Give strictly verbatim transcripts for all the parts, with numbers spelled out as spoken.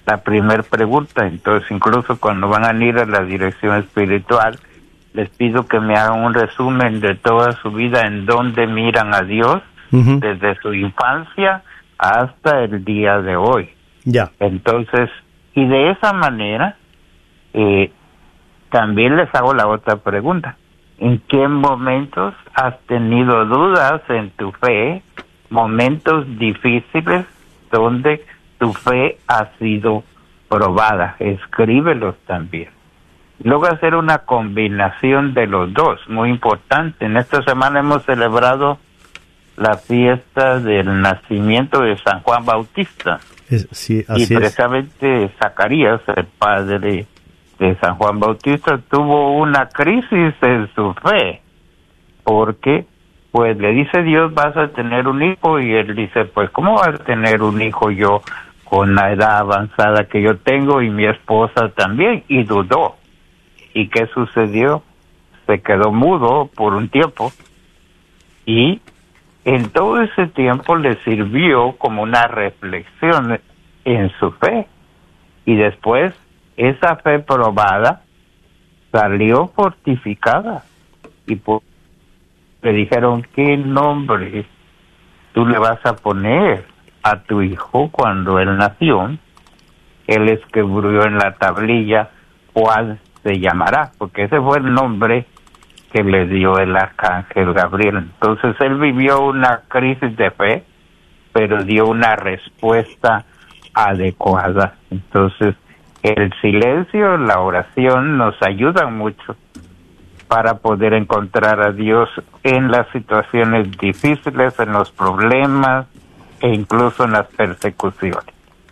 la primera pregunta. Entonces, incluso cuando van a ir a la dirección espiritual, les pido que me hagan un resumen de toda su vida, en donde miran a Dios, uh-huh, desde su infancia hasta el día de hoy. Ya. Entonces, y de esa manera, eh, también les hago la otra pregunta. ¿En qué momentos has tenido dudas en tu fe? Momentos difíciles donde tu fe ha sido probada. Escríbelos también. Luego hacer una combinación de los dos, muy importante. En esta semana hemos celebrado la fiesta del nacimiento de San Juan Bautista. Es, sí, así y precisamente es. Zacarías, el padre de San Juan Bautista, tuvo una crisis en su fe, porque pues le dice Dios, vas a tener un hijo, y él dice, pues ¿cómo vas a tener un hijo yo con la edad avanzada que yo tengo y mi esposa también? Y dudó. ¿Y qué sucedió? Se quedó mudo por un tiempo, y en todo ese tiempo le sirvió como una reflexión en su fe. Y después, esa fe probada salió fortificada. Y por, le dijeron, ¿qué nombre tú le vas a poner a tu hijo cuando él nació? Él escribió en la tablilla, Juan se llamará, porque ese fue el nombre que le dio el arcángel Gabriel. Entonces él vivió una crisis de fe, pero dio una respuesta adecuada. Entonces el silencio, la oración nos ayudan mucho para poder encontrar a Dios en las situaciones difíciles, en los problemas e incluso en las persecuciones.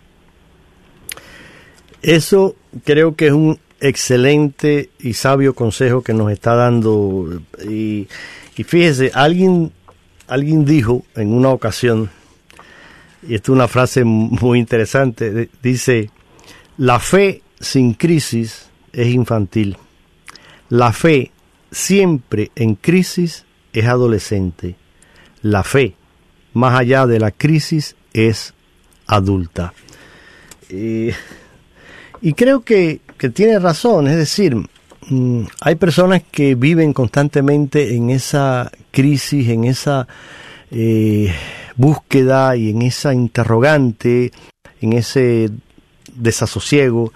Eso creo que es un excelente y sabio consejo que nos está dando. Y, y fíjese, alguien, alguien dijo en una ocasión, y esta es una frase muy interesante, dice: la fe sin crisis es infantil. La fe siempre en crisis es adolescente. La fe, más allá de la crisis, es adulta. Y, y creo que, que tiene razón. Es decir, mmm, hay personas que viven constantemente en esa crisis, en esa eh, búsqueda y en esa interrogante, en ese desasosiego.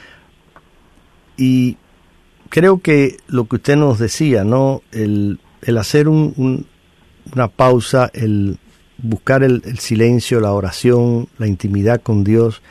Y creo que lo que usted nos decía, ¿no? El, el hacer un, un, una pausa, el buscar el, el silencio, la oración, la intimidad con Dios,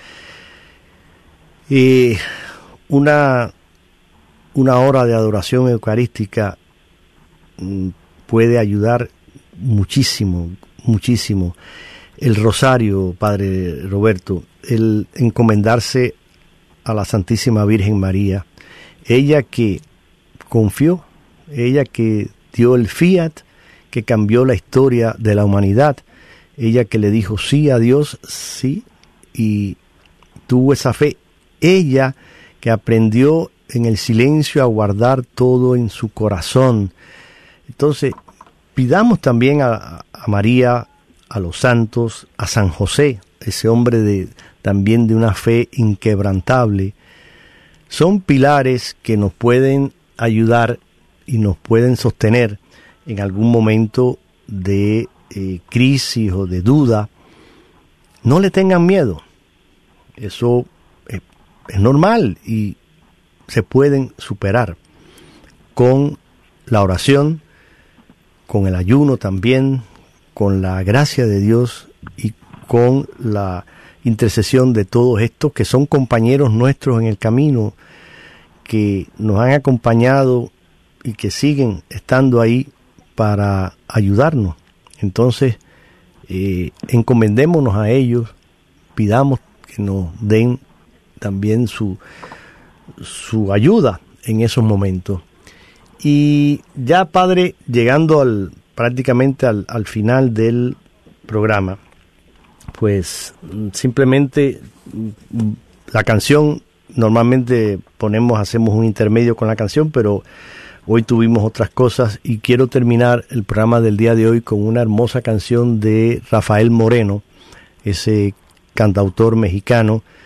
y una, una hora de adoración eucarística mm, puede ayudar muchísimo, muchísimo. El rosario, Padre Roberto, el encomendarse a la Santísima Virgen María, ella que confió, ella que dio el fiat, que cambió la historia de la humanidad, ella que le dijo sí a Dios, sí, y tuvo esa fe, ella que aprendió en el silencio a guardar todo en su corazón. Entonces, pidamos también a, a María, a los santos, a San José, ese hombre de, también de una fe inquebrantable. Son pilares que nos pueden ayudar y nos pueden sostener en algún momento de eh, crisis o de duda. No le tengan miedo. Eso es, es normal y se pueden superar con la oración, con el ayuno también, con la gracia de Dios y con la intercesión de todos estos que son compañeros nuestros en el camino, que nos han acompañado y que siguen estando ahí para ayudarnos. Entonces, eh, encomendémonos a ellos, pidamos que nos den también su, su ayuda en esos momentos. Y ya, Padre, llegando al prácticamente al, al final del programa, pues simplemente la canción, normalmente ponemos, hacemos un intermedio con la canción, pero hoy tuvimos otras cosas y quiero terminar el programa del día de hoy con una hermosa canción de Rafael Moreno, ese cantautor mexicano